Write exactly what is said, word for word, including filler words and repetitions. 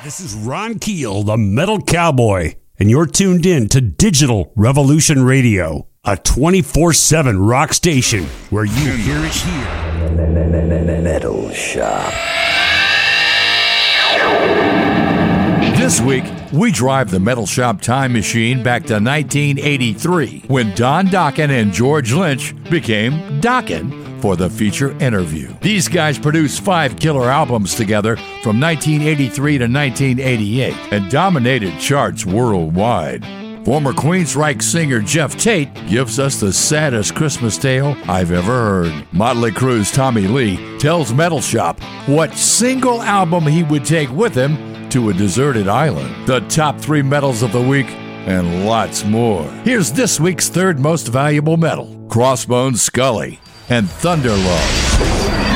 This is Ron Keel, the Metal Cowboy, and you're tuned in to Digital Revolution Radio, a twenty-four seven rock station where you hear it here. Metal Shop. This week, we drive the Metal Shop time machine back to nineteen eighty-three, when Don Dokken and George Lynch became Dokken for the feature interview. These guys produced five killer albums together from nineteen eighty-three to nineteen eighty-eight and dominated charts worldwide. Former Queensryche singer Jeff Tate gives us the saddest Christmas tale I've ever heard. Motley Crue's Tommy Lee tells Metal Shop what single album he would take with him to a deserted island. The top three metals of the week and lots more. Here's this week's third most valuable metal, Crossbones Skully and Thunderlove.